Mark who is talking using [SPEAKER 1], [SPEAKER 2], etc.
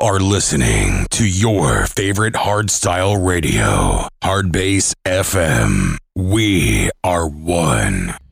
[SPEAKER 1] are listening to your favorite hardstyle radio, Hardbass FM. We are one.